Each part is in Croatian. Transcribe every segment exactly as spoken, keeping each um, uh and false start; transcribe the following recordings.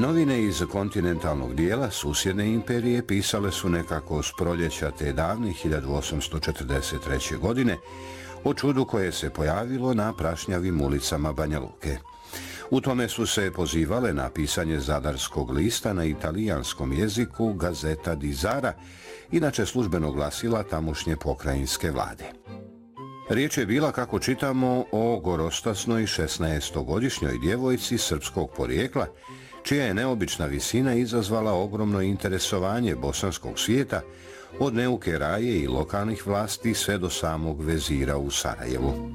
Novine iz kontinentalnog dijela susjedne imperije pisale su nekako s proljeća te davne hiljadu osamsto četrdeset treće. godine o čudu koje se pojavilo na prašnjavim ulicama Banja Luke. U tome su se pozivale na pisanje zadarskog lista na italijanskom jeziku Gazeta di Zara, inače službeno glasila tamošnje pokrajinske vlade. Riječ je bila, kako čitamo, o gorostasnoj šesnaestogodišnjoj djevojci srpskog porijekla, čija je neobična visina izazvala ogromno interesovanje bosanskog svijeta, od neuke raje i lokalnih vlasti sve do samog vezira u Sarajevu.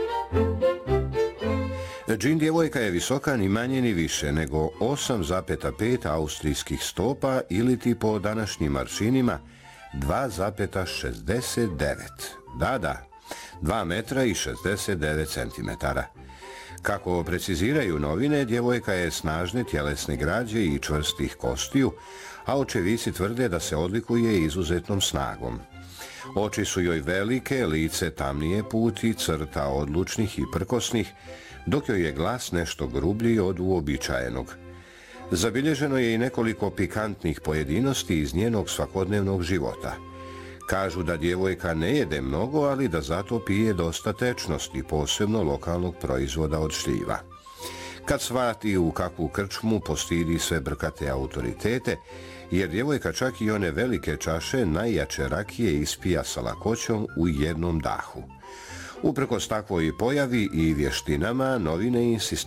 Džin djevojka je visoka ni manje ni više nego osam zarez pet austrijskih stopa ili ti po današnjim aršinima dva zarez šezdeset devet. Da, da, dva metra i šezdeset devet centimetara. Kako preciziraju novine, djevojka je snažne tjelesne građe i čvrstih kostiju, a očevici tvrde da se odlikuje izuzetnom snagom. Oči su joj velike, lice tamnije puti, crta odlučnih i prkosnih, dok joj je glas nešto grublji od uobičajenog. Zabilježeno je i nekoliko pikantnih pojedinosti iz njenog svakodnevnog života. Kažu da djevojka ne jede mnogo, ali da zato pije dosta tečnosti, posebno lokalnog proizvoda od šljiva. Kad shvati u kakvu krčmu, postidi sve brkate autoritete, jer djevojka čak i one velike čaše najjače rakije ispija sa lakoćom u jednom dahu. Uprkos takvoj pojavi i vještinama, novine insistiraju